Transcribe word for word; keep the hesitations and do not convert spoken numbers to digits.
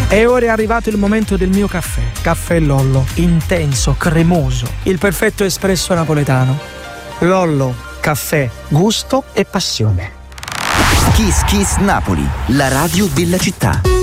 E ora è arrivato il momento del mio caffè. Caffè Lollo, intenso, cremoso, il perfetto espresso napoletano. Lollo, caffè, gusto e passione. Kiss Kiss Napoli, la radio della città.